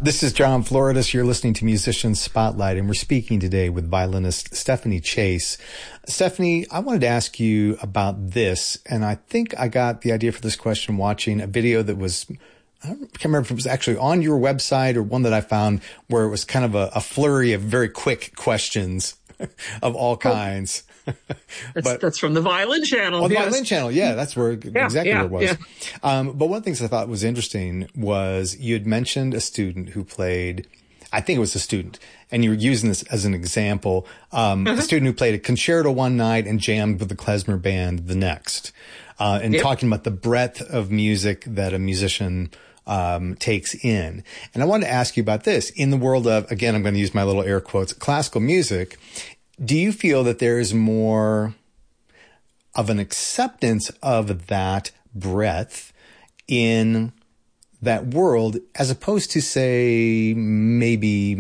This is John Floridis. You're listening to Musician Spotlight, and we're speaking today with violinist Stephanie Chase. Stephanie, I wanted to ask you about this, and I think I got the idea for this question watching a video that was, I can't remember if it was actually on your website or one that I found where it was kind of a flurry of very quick questions of all kinds. That's from the Violin Channel. Oh, the Violin Channel, yeah, that's where exactly where it was. Yeah. But one of the things I thought was interesting was you had mentioned a student who played, I think it was a student, and you were using this as an example, a student who played a concerto one night and jammed with the klezmer band the next, and talking about the breadth of music that a musician takes in. And I wanted to ask you about this. In the world of, again, I'm going to use my little air quotes, classical music, do you feel that there is more of an acceptance of that breadth in that world as opposed to, say, maybe,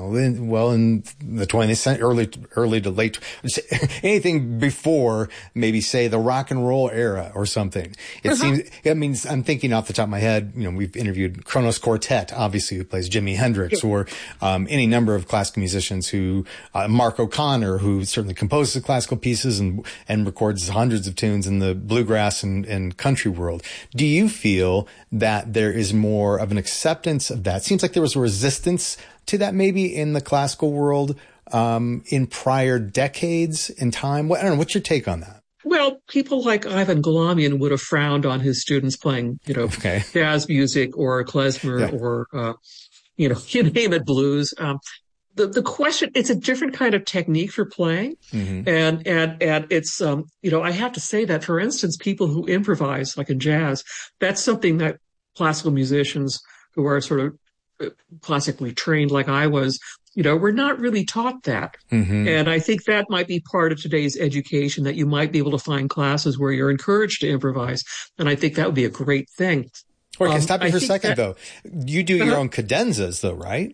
in the 20th century, early to late, anything before maybe, say, the rock and roll era or something? It seems, I mean, I'm thinking off the top of my head, we've interviewed Kronos Quartet, obviously, who plays Jimi Hendrix, or any number of classical musicians who, Mark O'Connor, who certainly composes the classical pieces and records hundreds of tunes in the bluegrass and country world. Do you feel that there is more of an acceptance of that? Seems like there was a resistance to that maybe in the classical world in prior decades in time. I don't know. What's your take on that? Well, people like Ivan Galamian would have frowned on his students playing, jazz music or klezmer or, you name it, blues. The question, it's a different kind of technique for playing. And it's, I have to say that, for instance, people who improvise, like in jazz, that's something that classical musicians who are sort of classically trained like I was, we're not really taught that. And I think that might be part of today's education, that you might be able to find classes where you're encouraged to improvise. And I think that would be a great thing. Okay, stop you for a second, though. You do your own cadenzas, though, right?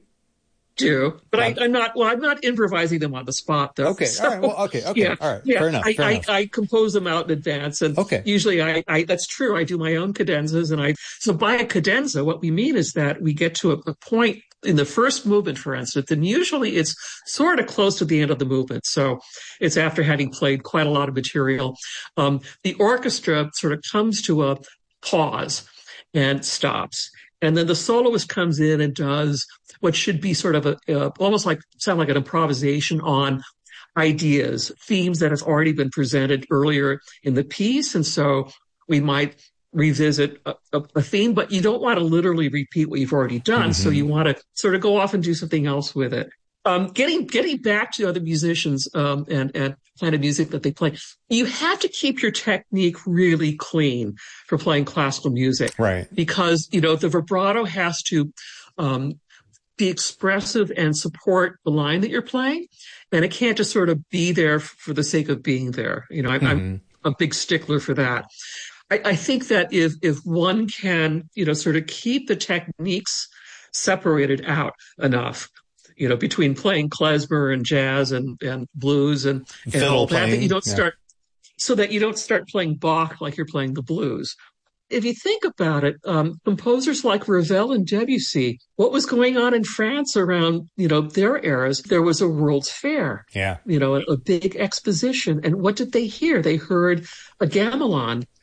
But I'm not improvising them on the spot, though. Okay. So, all right. Well, okay. Yeah, all right. Yeah. Fair enough. I compose them out in advance. And usually that's true. I do my own cadenzas. So by a cadenza, what we mean is that we get to a point in the first movement, for instance, and usually it's sort of close to the end of the movement. So it's after having played quite a lot of material. The orchestra sort of comes to a pause and stops. And then the soloist comes in and does what should be sort of almost sound like an improvisation on ideas, themes that have already been presented earlier in the piece. And so we might revisit a theme, but you don't want to literally repeat what you've already done. So you want to sort of go off and do something else with it. Getting back to other musicians and kind of music that they play, you have to keep your technique really clean for playing classical music, right? Because the vibrato has to be expressive and support the line that you're playing, and it can't just sort of be there for the sake of being there. I'm a big stickler for that. I think that if one can sort of keep the techniques separated out enough, between playing klezmer and jazz and blues and all that you don't start, so that you don't start playing Bach like you're playing the blues. If you think about it, composers like Ravel and Debussy, what was going on in France around, their eras? There was a World's Fair, a big exposition. And what did they hear? They heard a gamelan